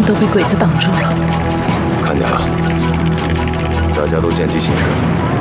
都被鬼子挡住了。 看见了，大家都见机行事。